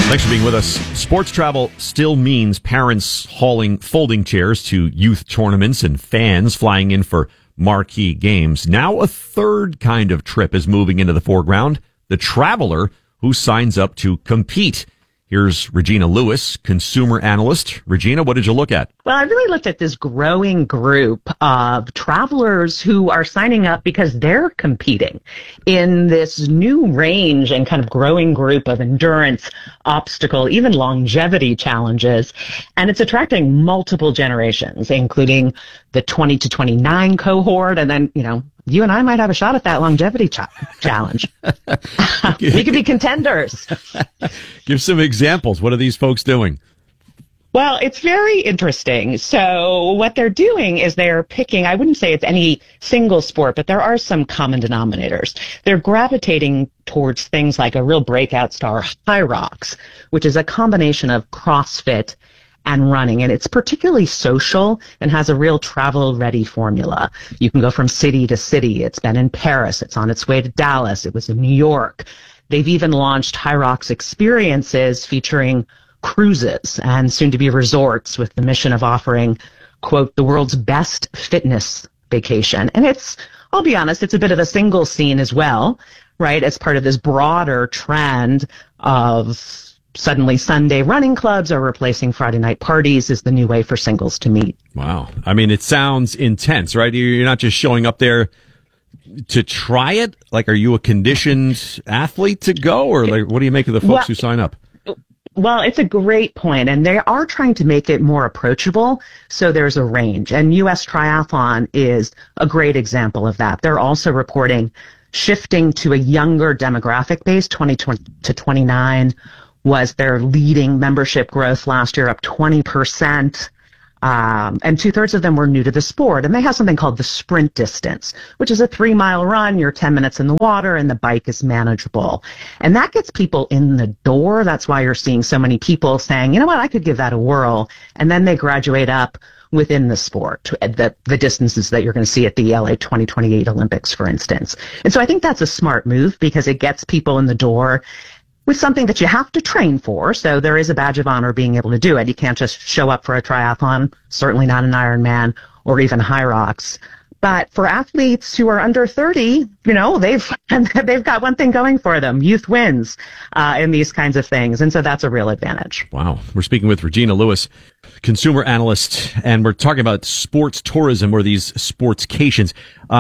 Thanks for being with us. Sports travel still means parents hauling folding chairs to youth tournaments and fans flying in for marquee games. Now a third kind of trip is moving into the foreground, the traveler who signs up to compete. Here's Regina Lewis, consumer analyst. Regina, what did you look at? Well, I really looked at this growing group of travelers who are signing up because they're competing in this new range and kind of growing group of endurance, obstacle, even longevity challenges. And it's attracting multiple generations, including the 20 to 29 cohort. And then, you and I might have a shot at that longevity challenge. We could be contenders. Give some examples. What are these folks doing? Well, it's very interesting. So what they're doing is they're picking, I wouldn't say it's any single sport, but there are some common denominators. They're gravitating towards things like a real breakout star, HYROX, which is a combination of CrossFit and running. And it's particularly social and has a real travel-ready formula. You can go from city to city. It's been in Paris. It's on its way to Dallas. It was in New York. They've even launched HYROX experiences featuring cruises and soon-to-be resorts with the mission of offering, quote, the world's best fitness vacation. And I'll be honest, it's a bit of a single scene as well, right, as part of this broader trend of suddenly Sunday running clubs are replacing Friday night parties is the new way for singles to meet. Wow. I mean, it sounds intense, right? You're not just showing up there to try it. Like, are you a conditioned athlete to go, or like, what do you make of the folks who sign up? Well, it's a great point, and they are trying to make it more approachable, so there's a range. And U.S. Triathlon is a great example of that. They're also reporting shifting to a younger demographic base. 20 to 29 was their leading membership growth last year, up 20%. And 2/3 of them were new to the sport. And they have something called the sprint distance, which is a 3-mile run. You're 10 minutes in the water and the bike is manageable. And that gets people in the door. That's why you're seeing so many people saying, you know what, I could give that a whirl. And then they graduate up within the sport, the distances that you're going to see at the LA 2028 Olympics, for instance. And so I think that's a smart move because it gets people in the door with something that you have to train for. So there is a badge of honor being able to do it. You can't just show up for a triathlon, certainly not an Ironman or even HYROX. But for athletes who are under 30, they've got one thing going for them. Youth wins in these kinds of things. And so that's a real advantage. Wow. We're speaking with Regina Lewis, consumer analyst, and we're talking about sports tourism, or these sportscations.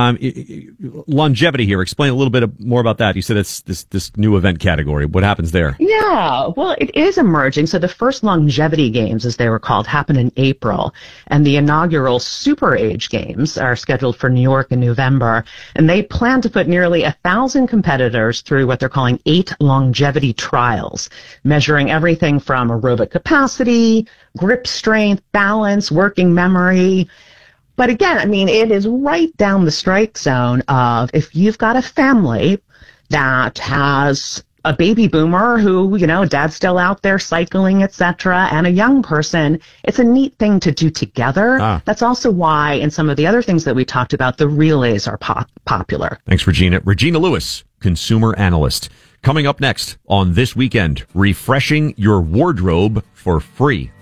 Longevity here. Explain a little bit more about that. You said it's this new event category. What happens there? Yeah, well, it is emerging. So the first longevity games, as they were called, happened in April, and the inaugural Super Age Games are scheduled for New York in November, and they plan to put nearly 1,000 competitors through what they're calling 8 longevity trials, measuring everything from aerobic capacity, grip strength, balance, working memory. But again, I mean, it is right down the strike zone of if you've got a family that has a baby boomer who, dad's still out there cycling, etc., and a young person, it's a neat thing to do together. That's also why in some of the other things that we talked about, the relays are popular. Thanks, Regina. Regina Lewis, consumer analyst. Coming up next on This Weekend, refreshing your wardrobe for free.